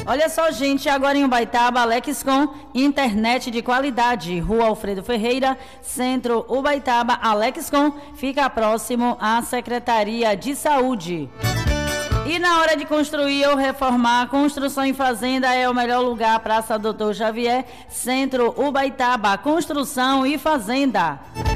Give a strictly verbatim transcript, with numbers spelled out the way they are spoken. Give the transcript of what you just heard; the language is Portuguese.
Olha só, gente, agora em Ubaitaba, Alexcom, internet de qualidade. Rua Alfredo Ferreira, Centro Ubaitaba, Alexcom, fica próximo à Secretaria de Saúde. E na hora de construir ou reformar, construção em fazenda é o melhor lugar. Praça Doutor Xavier, Centro Ubaitaba, construção e fazenda.